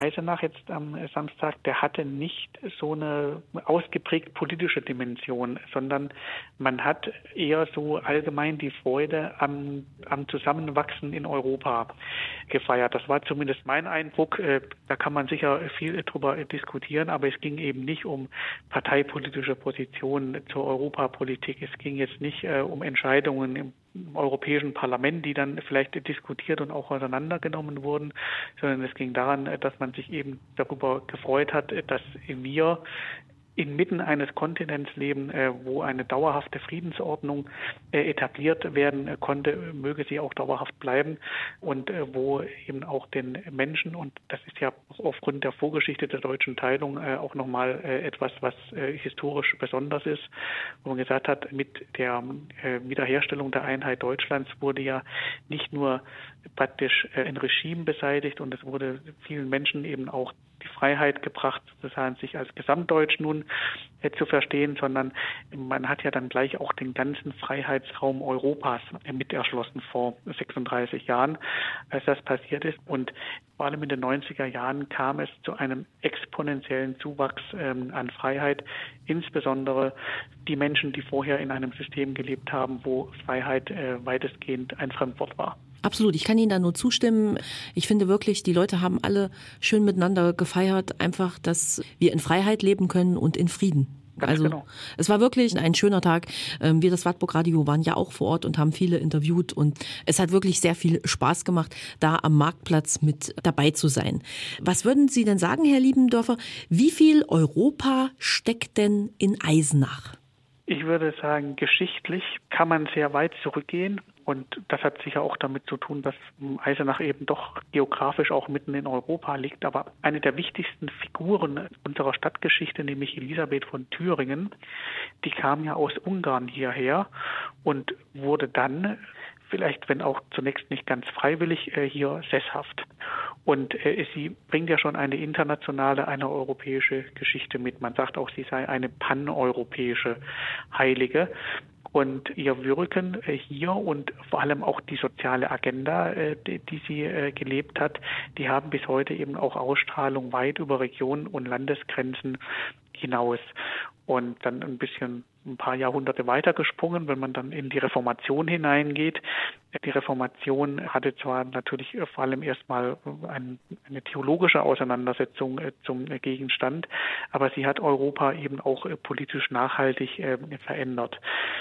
Eisenach jetzt am Samstag, der hatte nicht so eine ausgeprägt politische Dimension, sondern man hat eher so allgemein die Freude am Zusammenwachsen in Europa gefeiert. Das war zumindest mein Eindruck. Da kann man sicher viel drüber diskutieren, aber es ging eben nicht um parteipolitische Positionen zur Europapolitik. Es ging jetzt nicht um Entscheidungen im Europäischen Parlament, die dann vielleicht diskutiert und auch auseinandergenommen wurden, sondern es ging daran, dass man sich eben darüber gefreut hat, dass wir inmitten eines Kontinents leben, wo eine dauerhafte Friedensordnung etabliert werden konnte, möge sie auch dauerhaft bleiben und wo eben auch den Menschen, und das ist ja aufgrund der Vorgeschichte der deutschen Teilung auch nochmal etwas, was historisch besonders ist, wo man gesagt hat, mit der Wiederherstellung der Einheit Deutschlands wurde ja nicht nur praktisch ein Regime beseitigt und es wurde vielen Menschen eben auch die Freiheit gebracht, sozusagen sich als Gesamtdeutsch nun zu verstehen, sondern man hat ja dann gleich auch den ganzen Freiheitsraum Europas mit erschlossen vor 36 Jahren, als das passiert ist. Und vor allem in den 90er Jahren kam es zu einem exponentiellen Zuwachs an Freiheit, insbesondere die Menschen, die vorher in einem System gelebt haben, wo Freiheit weitestgehend ein Fremdwort war. Absolut, ich kann Ihnen da nur zustimmen. Ich finde wirklich, die Leute haben alle schön miteinander gefeiert, einfach, dass wir in Freiheit leben können und in Frieden. Also genau. Es war wirklich ein schöner Tag. Wir, das Wartburg Radio, waren ja auch vor Ort und haben viele interviewt und es hat wirklich sehr viel Spaß gemacht, da am Marktplatz mit dabei zu sein. Was würden Sie denn sagen, Herr Liebendörfer, wie viel Europa steckt denn in Eisenach? Ich würde sagen, geschichtlich kann man sehr weit zurückgehen. Und das hat sicher auch damit zu tun, dass Eisenach eben doch geografisch auch mitten in Europa liegt. Aber eine der wichtigsten Figuren unserer Stadtgeschichte, nämlich Elisabeth von Thüringen, die kam ja aus Ungarn hierher und wurde dann, vielleicht wenn auch zunächst nicht ganz freiwillig, hier sesshaft. Und sie bringt ja schon eine internationale, eine europäische Geschichte mit. Man sagt auch, sie sei eine paneuropäische Heilige. Und ihr Wirken hier und vor allem auch die soziale Agenda, die sie gelebt hat, die haben bis heute eben auch Ausstrahlung weit über Regionen und Landesgrenzen hinaus. Und dann ein paar Jahrhunderte weitergesprungen, wenn man dann in die Reformation hineingeht. Die Reformation hatte zwar natürlich vor allem erstmal eine theologische Auseinandersetzung zum Gegenstand, aber sie hat Europa eben auch politisch nachhaltig verändert.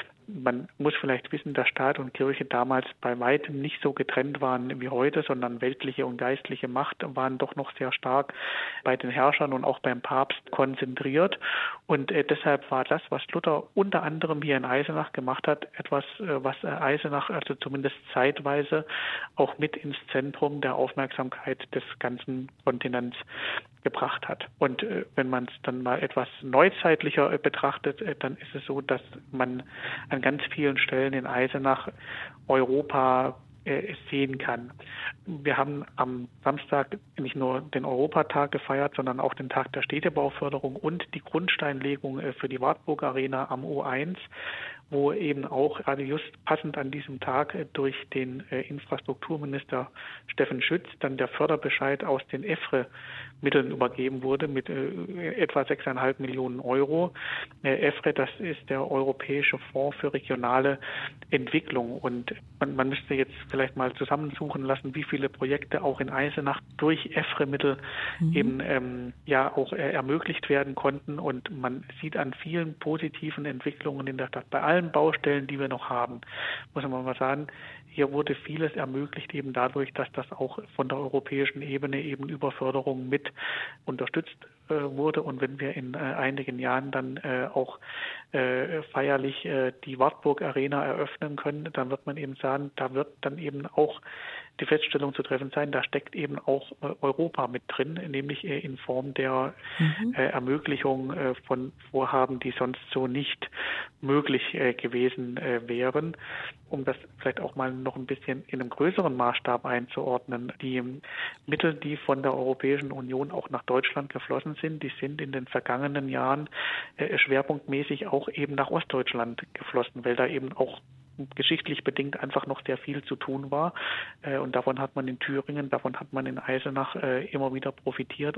Man muss vielleicht wissen, dass Staat und Kirche damals bei weitem nicht so getrennt waren wie heute, sondern weltliche und geistliche Macht waren doch noch sehr stark bei den Herrschern und auch beim Papst konzentriert. Und deshalb war das, was Luther unter anderem hier in Eisenach gemacht hat, etwas, was Eisenach also zumindest zeitweise auch mit ins Zentrum der Aufmerksamkeit des ganzen Kontinents gebracht hat. Und wenn man es dann mal etwas neuzeitlicher betrachtet, dann ist es so, dass man an ganz vielen Stellen in Eisenach Europa sehen kann. Wir haben am Samstag nicht nur den Europatag gefeiert, sondern auch den Tag der Städtebauförderung und die Grundsteinlegung für die Wartburg Arena am O1, wo eben auch gerade just passend an diesem Tag durch den Infrastrukturminister Steffen Schütz dann der Förderbescheid aus den EFRE-Mitteln übergeben wurde mit etwa 6,5 Millionen Euro. EFRE, das ist der Europäische Fonds für regionale Entwicklung. Und man müsste jetzt vielleicht mal zusammensuchen lassen, wie viele Projekte auch in Eisenach durch EFRE-Mittel eben auch ermöglicht werden konnten. Und man sieht an vielen positiven Entwicklungen in der Stadt, bei allen Baustellen, die wir noch haben, muss man mal sagen, hier wurde vieles ermöglicht eben dadurch, dass das auch von der europäischen Ebene eben über Förderung mit unterstützt wurde. Und wenn wir in einigen Jahren dann auch feierlich die Wartburg Arena eröffnen können, dann wird man eben sagen, da wird dann eben auch die Feststellung zu treffen sein, da steckt eben auch Europa mit drin, nämlich in Form der Ermöglichung von Vorhaben, die sonst so nicht möglich gewesen wären. Um das vielleicht auch mal noch ein bisschen in einem größeren Maßstab einzuordnen. Die Mittel, die von der Europäischen Union auch nach Deutschland geflossen sind, die sind in den vergangenen Jahren schwerpunktmäßig auch eben nach Ostdeutschland geflossen, weil da eben auch geschichtlich bedingt einfach noch sehr viel zu tun war. Und davon hat man in Thüringen, davon hat man in Eisenach immer wieder profitiert.